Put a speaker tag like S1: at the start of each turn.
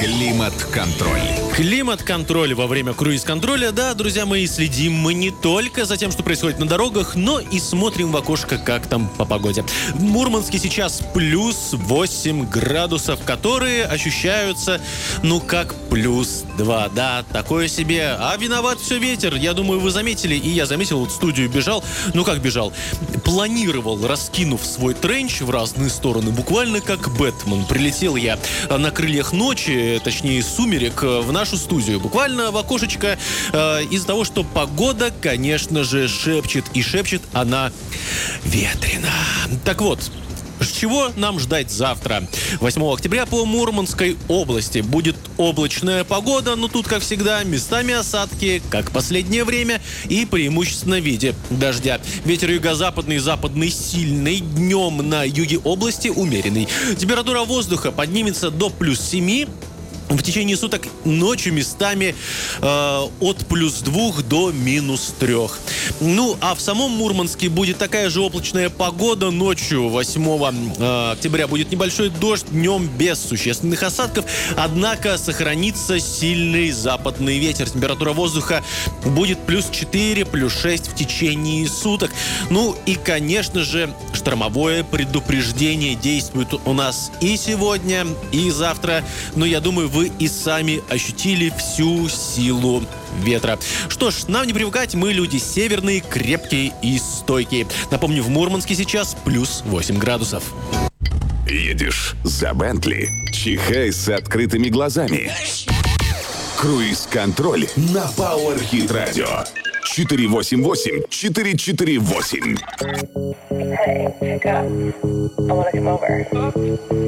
S1: Климат-контроль.
S2: Климат-контроль во время круиз-контроля. Да, друзья мои, следим мы не только за тем, что происходит на дорогах, но и смотрим в окошко, как там по погоде. В Мурманске сейчас плюс 8 градусов, которые ощущаются, как плюс 2. Да, такое себе. А виноват все ветер. Я думаю, вы заметили, и я заметил, вот в студию бежал. Как бежал? Планировал, раскинув свой тренч в разные стороны, буквально как Бэтмен. Прилетел я на крыльях ночи, точнее сумерек, в нашу студию. Буквально в окошечко из-за того, что погода, конечно же, шепчет. И шепчет она ветрено. Так вот, чего нам ждать завтра? 8 октября по Мурманской области будет облачная погода, но тут, как всегда, местами осадки, как в последнее время, и преимущественно в виде дождя. Ветер юго-западный, западный сильный, днем на юге области умеренный. Температура воздуха поднимется до плюс 7. В течение суток ночью местами от плюс 2 до минус 3. А в самом Мурманске будет такая же облачная погода. Ночью 8 октября будет небольшой дождь, днем без существенных осадков. Однако сохранится сильный западный ветер. Температура воздуха будет плюс 4, плюс 6 в течение суток. И, конечно же, штормовое предупреждение действует у нас и сегодня, и завтра. Но я думаю, вы и сами ощутили всю силу ветра. Что ж, нам не привыкать, мы люди северные, крепкие и стойкие. Напомню, в Мурманске сейчас плюс 8 градусов.
S1: Едешь за Бентли? Чихай с открытыми глазами. Круиз-контроль на Power Hit Radio. 488-448.
S3: Hey, pick up. I wanna come over.